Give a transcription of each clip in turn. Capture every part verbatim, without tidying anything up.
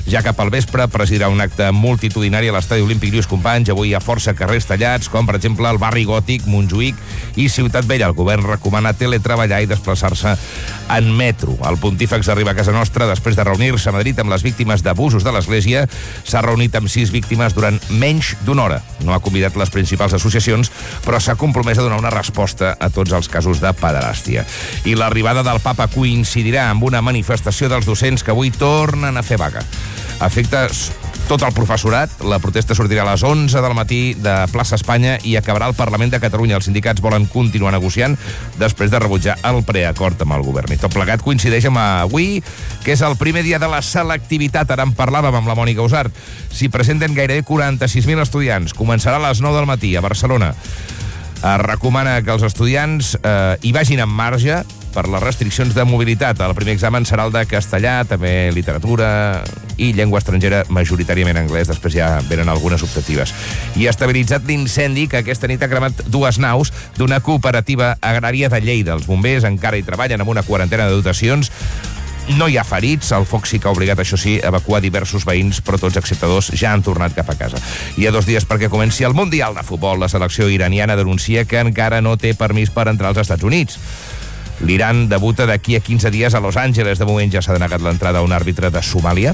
Ja cap al vespre presidirà un acte multitudinari a l'Estadi Olímpic Lluís Companys. Avui hi ha força carrers tallats, com per exemple el barri Gòtic, Montjuïc i Ciutat Vella. El govern recomana teletreballar i desplaçar-se en metro. El pontífex arriba a casa nostra després de reunir-se a Madrid amb les víctimes d'abusos de l'Església. S'ha reunit amb sis víctimes durant menys d'una hora. No ha convidat les principals associacions, però s'ha compromès a donar una resposta a tots els casos de pederàstia. I l'arribada del papa coincidirà amb una manifestació dels docents que avui tornen a fer vaga. Afecta tot el professorat. La protesta sortirà a les onze del matí de Plaça Espanya i acabarà al Parlament de Catalunya. Els sindicats volen continuar negociant després de rebutjar el preacord amb el govern. I tot plegat coincideix amb avui, que és el primer dia de la selectivitat. Ara en parlàvem amb la Mònica Usart. S'hi presenten gairebé quaranta-sis mil estudiants. Començarà a les nou del matí a Barcelona. Es recomana que els estudiants eh, hi vagin amb marge per les restriccions de mobilitat. El primer examen serà el de castellà, també literatura i llengua estrangera, majoritàriament anglès. Després ja venen algunes optatives. I ha estabilitzat l'incendi que aquesta nit ha cremat dues naus d'una cooperativa agrària de Lleida. Els bombers encara hi treballen amb una quarantena de dotacions. No hi ha ferits, el foc sí que ha obligat, això sí, a evacuar diversos veïns, però tots excepte dos ja han tornat cap a casa. Hi ha dos dies perquè comenci el Mundial de Futbol. La selecció iraniana denuncia que encara no té permís per entrar als Estats Units. L'Iran debuta d'aquí a quinze dies a Los Angeles. De moment ja s'ha denegat l'entrada a un àrbitre de Somàlia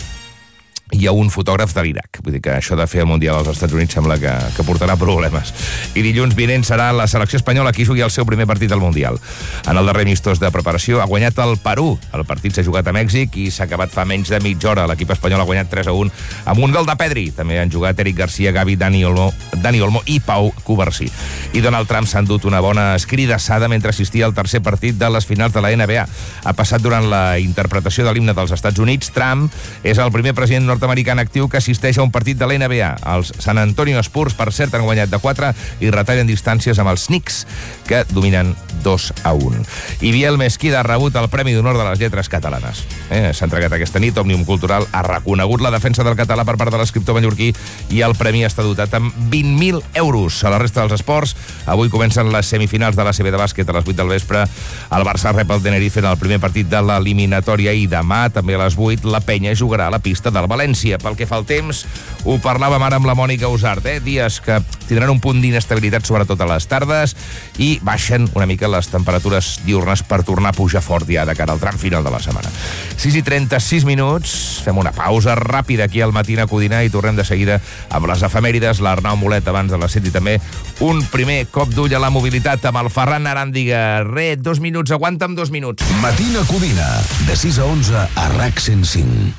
i a un fotògraf de l'Iraq. Vull dir que això de fer el Mundial als Estats Units sembla que, que portarà problemes. I dilluns vinent serà la selecció espanyola qui jugui el seu primer partit al Mundial. En el darrer amistós de preparació ha guanyat el Perú. El partit s'ha jugat a Mèxic i s'ha acabat fa menys de mitja hora. L'equip espanyol ha guanyat tres a un amb un gol de Pedri. També han jugat Eric Garcia, Gavi, Dani Olmo, Dani Olmo i Pau Covarsí. I Donald Trump s'ha endut una bona escridassada mentre assistia al tercer partit de les finals de la N B A. Ha passat durant la interpretació de l'himne dels Estats Units. Trump és el primer president nord nord-americà actiu que assisteix a un partit de la N B A. Els San Antonio Spurs, per cert, han guanyat de quatre i retallen distàncies amb els Knicks, que dominen dos a un. I Biel Mesquida ha rebut el Premi d'Honor de les Lletres Catalanes. Eh, S'ha entregat aquesta nit. Òmnium Cultural ha reconegut la defensa del català per part de l'escriptor mallorquí i el premi està dotat amb vint mil euros. A la resta dels esports, avui comencen les semifinals de l'A C B de bàsquet a les vuit del vespre. El Barça rep el Tenerife en el primer partit de l'eliminatòria i demà, també a les vuit, la Penya jugarà a la pista del València. Pel que fa al temps, ho parlàvem ara amb la Mònica Usart, eh? Dies que tindran un punt d'inestabilitat sobretot a les tardes i baixen una mica les temperatures diurnes per tornar a pujar fort ja de cara al tram final de la setmana. sis i trenta-sis minuts, fem una pausa ràpida aquí al Matina Codina i tornem de seguida amb les efemèrides, l'Arnau Molet abans de les set i també un primer cop d'ull a la mobilitat amb el Ferran Aràndiga. Re, dos minuts, aguanta'm dos minuts. Matina Codina, de sis a onze a R A C cent cinc.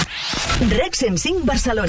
R E C cent cinc Barcelona.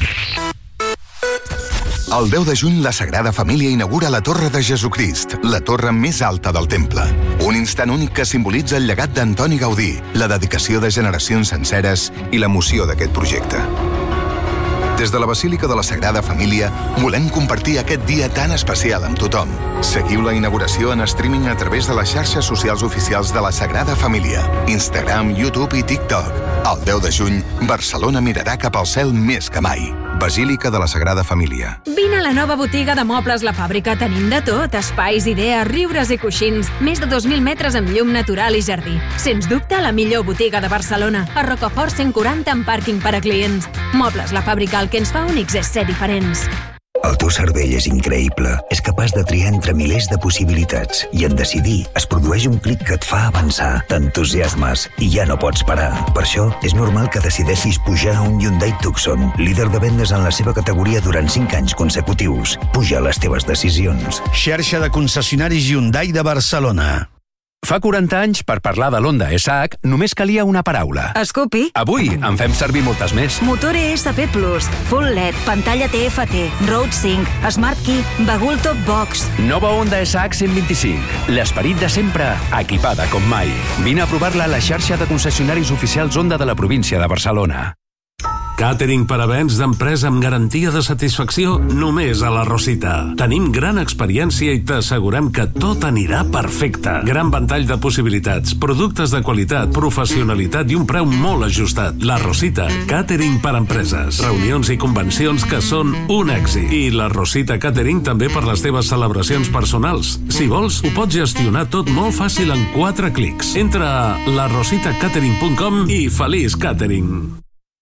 El deu de juny, la Sagrada Família inaugura la Torre de Jesucrist, la torre més alta del temple. Un instant únic que simbolitza el llegat d'Antoni Gaudí, la dedicació de generacions senceres i l'emoció d'aquest projecte. Des de la Basílica de la Sagrada Família, volem compartir aquest dia tan especial amb tothom. Seguiu la inauguració en streaming a través de les xarxes socials oficials de la Sagrada Família, Instagram, YouTube i TikTok. El deu de juny, Barcelona mirarà cap al cel més que mai. Basílica de la Sagrada Família. Vine a la nova botiga de Mobles La Fàbrica. Tenim de tot, espais, idees, riures i coixins. Més de dos mil metres amb llum natural i jardí. Sens dubte, la millor botiga de Barcelona. A Rocafort cent quaranta amb pàrquing per a clients. Mobles La Fàbrica, el que ens fa únics és ser diferents. El teu cervell és increïble. És capaç de triar entre milers de possibilitats. I en decidir es produeix un clic que et fa avançar. T'entusiasmes i ja no pots parar. Per això, és normal que decideixis pujar a un Hyundai Tucson, líder de vendes en la seva categoria durant cinc anys consecutius. Puja les teves decisions. Xarxa de concessionaris Hyundai de Barcelona. Fa quaranta anys, per parlar de l'Honda S H, només calia una paraula. Scoopy. Avui en fem servir moltes més. Motor E S P Plus, Full L E D, pantalla T F T, Road Sync, Smart Key, bagul Top Box. Nova Honda S H cent vint-i-cinc. L'esperit de sempre, equipada com mai. Vine a provar-la a la xarxa de concessionaris oficials Honda de la província de Barcelona. Càtering per a events d'empresa amb garantia de satisfacció només a la Rosita. Tenim gran experiència i t'assegurem que tot anirà perfecte. Gran ventall de possibilitats, productes de qualitat, professionalitat i un preu molt ajustat. La Rosita, càtering per a empreses, reunions i convencions que són un èxit. I la Rosita Càtering també per les teves celebracions personals. Si vols, ho pots gestionar tot molt fàcil en quatre clics. Entra a la rosita catering punt com i feliç càtering.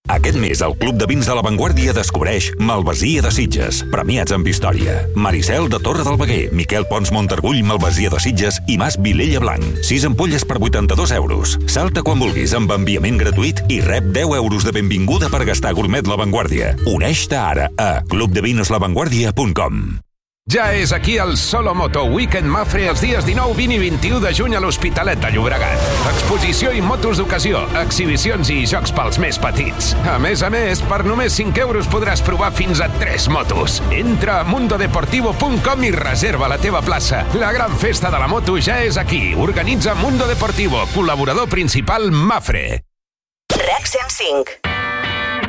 Aquest mes, el Club de Vins de La Vanguardia descobreix Malvasia de Sitges, premiats amb història. Maricel de Torre del Veguer, Miquel Pons Montargull, Malvasia de Sitges i Mas Vilella Blanc. sis ampolles per vuitanta-dos euros. Salta quan vulguis amb enviament gratuït i rep deu euros de benvinguda per gastar gourmet La Vanguardia. Uneix-te ara a club de vinos la vanguardia punt com. Ja és aquí el Solo Moto Weekend Mafre els dies dinou, vint i vint-i-u de juny a l'Hospitalet de Llobregat. Exposició i motos d'ocasió, exhibicions i jocs pels més petits. A més a més, per només cinc euros podràs provar fins a tres motos. Entra a mundo deportivo punt com i reserva la teva plaça. La gran festa de la moto ja és aquí. Organitza Mundo Deportivo, col·laborador principal Mafre. RAC cent cinc.